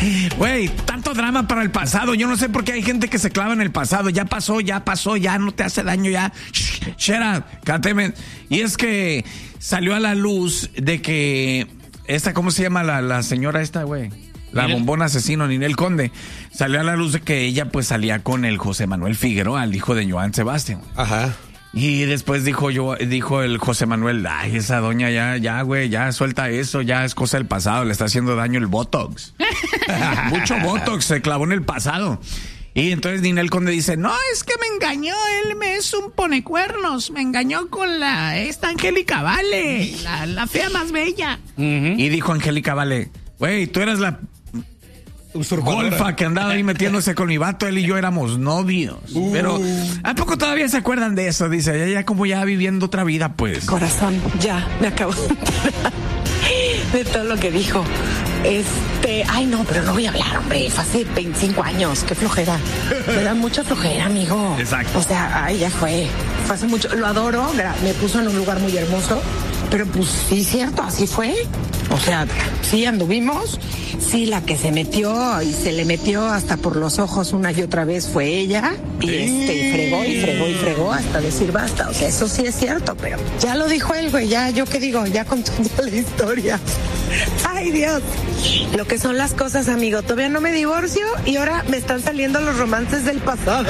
Güey, tanto drama para el pasado. Yo no sé por qué hay gente que se clava en el pasado. Ya pasó, ya no te hace daño, ya. Shut up, cáteme. Y es que salió a la luz de que ¿cómo se llama la señora esta, güey? La bombona asesino, Ninel Conde. Salió a la luz de que ella pues salía con el José Manuel Figueroa, el hijo de Joan Sebastián. Ajá. Y después dijo el José Manuel, ay, esa doña ya, güey, ya suelta eso, ya es cosa del pasado, le está haciendo daño el Botox. Mucho Botox se clavó en el pasado. Y entonces Ninel Conde dice, no, es que me engañó, él es un ponecuernos, me engañó con esta Angélica Vale, la fea más bella. Uh-huh. Y dijo Angélica Vale, güey, tú eras la golfa que andaba ahí metiéndose con mi vato, él y yo éramos novios. Pero ¿a poco todavía se acuerdan de eso? Dice, ya como ya viviendo otra vida, pues. Corazón, ya, me acabo de todo lo que dijo. Ay no, pero no voy a hablar, hombre, fue hace 25 años, qué flojera. Me da mucha flojera, amigo. Exacto. O sea, ay, ya fue hace mucho, lo adoro, me puso en un lugar muy hermoso, pero pues sí, cierto, así fue. O sea, sí anduvimos, sí, la que se metió y se le metió hasta por los ojos una y otra vez fue ella, y fregó hasta decir basta. O sea, eso sí es cierto, pero ya lo dijo él, güey, ya, yo qué digo, ya contó toda la historia. Ay, Dios. Lo que son las cosas, amigo, todavía no me divorcio y ahora me están saliendo los romances del pasado.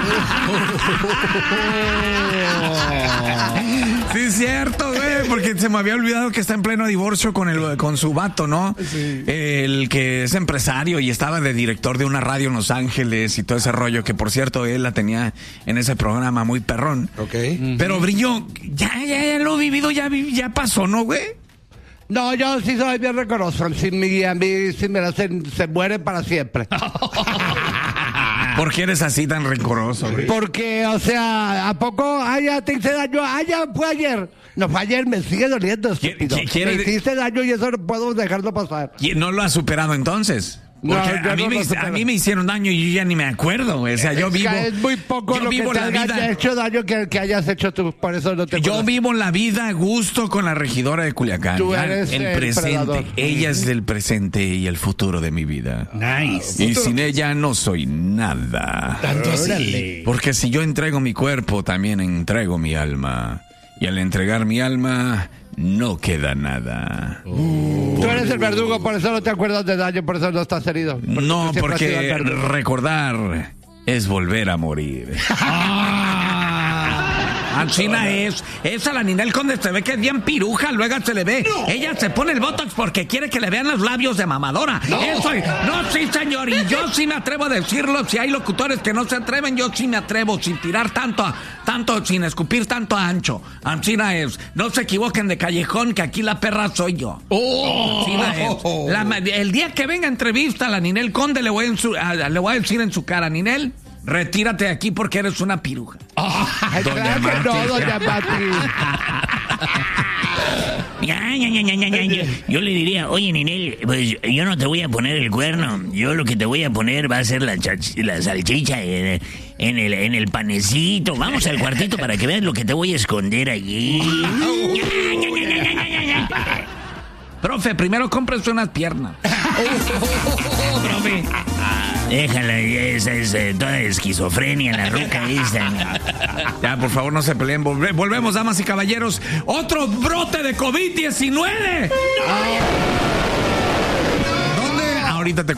Sí, es cierto, güey, porque se me había olvidado que está en pleno divorcio con su vato, ¿no? Sí. El que es empresario y estaba de director de una radio en Los Ángeles y todo ese rollo, que por cierto él la tenía en ese programa muy perrón. Ok. Pero Brillo, ya lo he vivido, ya pasó, ¿no, güey? No, yo sí soy bien reconocido. A mí sí me hacen, se mueren para siempre. ¿Por qué eres así tan rencoroso, güey? Porque, o sea, ¿a poco? Ya te hice daño. Ya fue ayer. No fue ayer, me sigue doliendo, estúpido. Me hiciste daño y eso no puedo dejarlo pasar. ¿No lo has superado entonces? Porque a mí me hicieron daño y yo ya ni me acuerdo. O sea, yo vivo. Es muy poco lo que te haya hecho daño que hayas hecho tú. Por eso no te acuerdas. Yo vivo la vida a gusto con la regidora de Culiacán. Tú eres el presente. Predador. Ella es el presente y el futuro de mi vida. Nice. Y sin ella no soy nada. Tanto así. Porque si yo entrego mi cuerpo, también entrego mi alma. Y al entregar mi alma, no queda nada. Tú eres el verdugo, por eso no te acuerdas de daño, por eso no estás herido. No, porque recordar es volver a morir. China esa la Ninel Conde se ve que es bien piruja, luego se le ve. No. Ella se pone el Botox porque quiere que le vean los labios de mamadora. No, sí, señor, y yo sí me atrevo a decirlo. Si hay locutores que no se atreven, yo sí me atrevo, sin tirar tanto, sin escupir tanto ancho. China no se equivoquen de callejón, que aquí la perra soy yo. El día que venga entrevista a la Ninel Conde, le voy a decir en su cara, Ninel, retírate de aquí porque eres una piruja. Doña Mati. Yo le diría, oye, Ninel, pues yo no te voy a poner el cuerno. Yo lo que te voy a poner va a ser la salchicha en el panecito. Vamos al cuartito para que veas lo que te voy a esconder allí. Profe, primero cómprese unas piernas. Profe. Déjala, esa es toda esquizofrenia, la ruca esta. Ya, por favor, no se peleen. Volvemos, damas y caballeros. ¡Otro brote de COVID-19! ¿Dónde? Ahorita te